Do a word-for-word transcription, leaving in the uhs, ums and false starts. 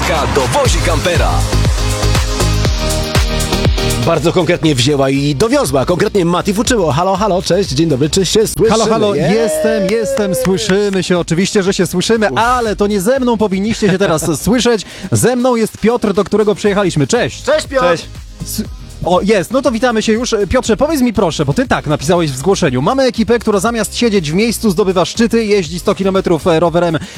Polska dowozi kampera. Bardzo konkretnie wzięła i dowiozła. Konkretnie Mati Fuczyło. Halo, halo, cześć, dzień dobry, czy się słyszymy? Halo, halo, yeah. jestem, jestem, słyszymy się, oczywiście, że się słyszymy, ale to nie ze mną powinniście się teraz słyszeć. Ze mną jest Piotr, do którego przyjechaliśmy. Cześć! Cześć, Piotr! Cześć. S- O, jest, no to witamy się już. Piotrze, powiedz mi proszę, bo ty tak napisałeś w zgłoszeniu. Mamy ekipę, która zamiast siedzieć w miejscu zdobywa szczyty, jeździ sto kilometrów rowerem